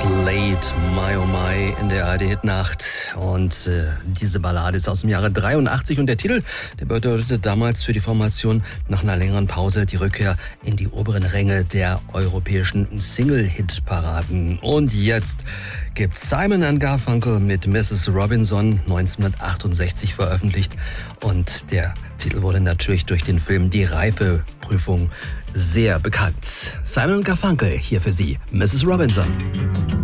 Slade, My Oh My in der ARD-Hitnacht. Und diese Ballade ist aus dem Jahre 83 und der Titel, der bedeutete damals für die Formation nach einer längeren Pause die Rückkehr in die oberen Ränge der europäischen Single-Hit-Paraden. Und jetzt gibt's Simon & Garfunkel mit Mrs. Robinson 1968 veröffentlicht. Und der Titel wurde natürlich durch den Film Die Reifeprüfung sehr bekannt. Simon & Garfunkel hier für Sie, Mrs. Robinson.